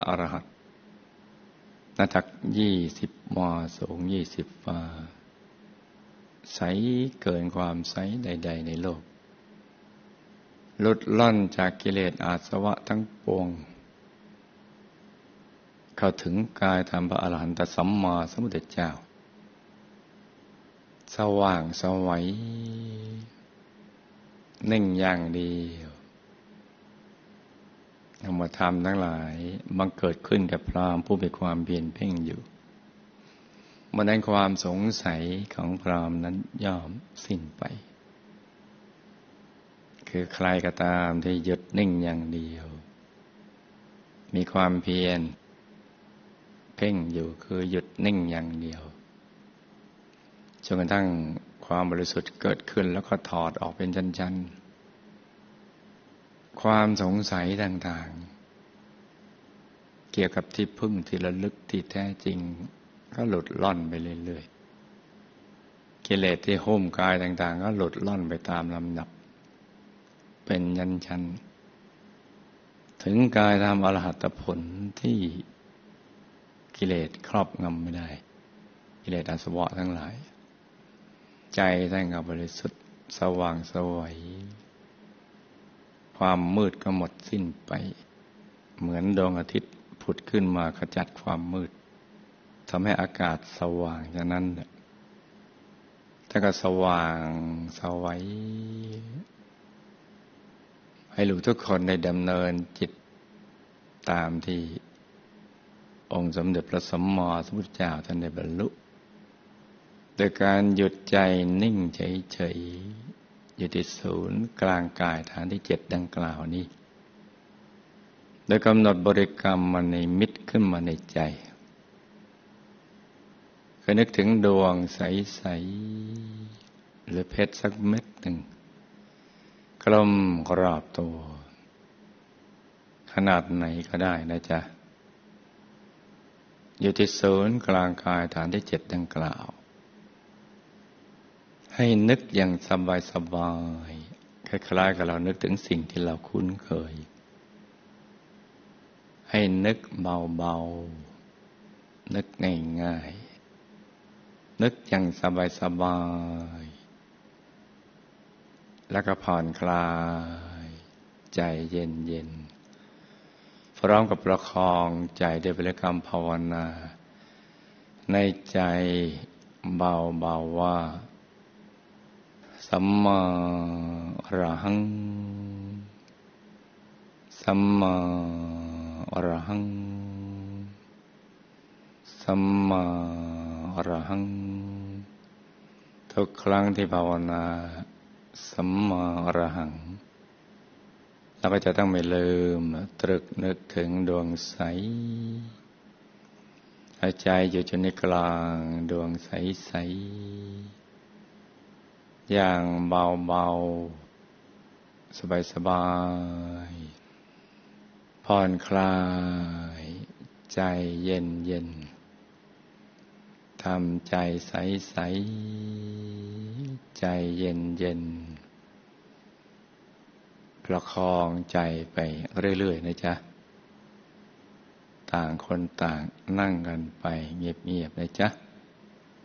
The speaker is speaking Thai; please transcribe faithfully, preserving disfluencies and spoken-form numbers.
อรหัตหน้าตักยี่สิบวาสูงยี่สิบวาใสเกินความใสใดๆในโลกหลุดล่อนจากกิเลสอาสวะทั้งปวงเข้าถึงกายธรรมพระอรหันตสัมมาสัมพุทธเจ้าสว่างสวัยนิ่งอย่างเดียวธรรมธรรมทั้งหลายบังเกิดขึ้นกับพราหมณ์ผู้มีความเพียรเพ่งอยู่เมื่อนั้นความสงสัยของพราหมณ์นั้นย่อมสิ้นไปคือใครก็ตามที่หยุดนิ่งอย่างเดียวมีความเพียรเพ่งอยู่คือหยุดนิ่งอย่างเดียวจนกระทั่งความบริสุทธิ์เกิดขึ้นแล้วก็ถอดออกเป็นชั้นๆความสงสัยต่างๆเกี่ยวกับที่พึ่งที่ระลึกที่แท้จริงก็หลุดล่อนไปเรื่อยๆกิเลสที่หุ้มกายต่างๆก็หลุดล่อนไปตามลำดับเป็นยันชั้นถึงกายธรรมอรหัตผลที่กิเลสครอบงำไม่ได้กิเลสอาสวะทั้งหลายใจท่านก็บริสุทธิ์สว่างไสวความมืดก็หมดสิ้นไปเหมือนดวงอาทิตย์ผุดขึ้นมาขจัดความมืดทำให้อากาศสว่างจากนั้นท่านก็สว่างไสวให้ลูกทุกคนได้ดำเนินจิตตามที่องค์สมเด็จพระสัมมาสัมพุทธเจ้าท่านได้บรรลุโดยการหยุดใจนิ่งเฉยๆอยู่ที่ศูนย์กลางกายฐานที่เจ็ดดังกล่าวนี้โดยกำหนดบริกรรมมาในมิตขึ้นมาในใจคือนึกถึงดวงใสๆหรือเพชรสักเม็ดหนึ่งกลมรอบตัวขนาดไหนก็ได้นะจ๊ะอยู่ที่ศูนย์กลางกายฐานที่เจ็ดดังกล่าวให้นึกอย่างสบายๆคล้ายๆกับเรานึกถึงสิ่งที่เราคุ้นเคยให้นึกเบาๆนึกง่ายๆนึกอย่างสบายๆแล้วก็ผ่อนคลายใจเย็นๆพร้อมกับประคองใจด้วยบริกรรมภาวนาในใจเบาๆว่าสัมมาอรหังสัมมาอรหังสัมมาอรหังทุกครั้งที่ภาวนาสัมมาอรหังเราก็จะต้องไม่ลืมตรึกนึกถึงดวงใสหายใจอยู่จนในกลางดวงใสๆอย่างเบาๆสบายๆผ่อนคลายใจเย็นๆทำใจใสๆใจเย็นๆประคองใจไปเรื่อยๆนะจ๊ะต่างคนต่างนั่งกันไปเงียบๆนะจ๊ะ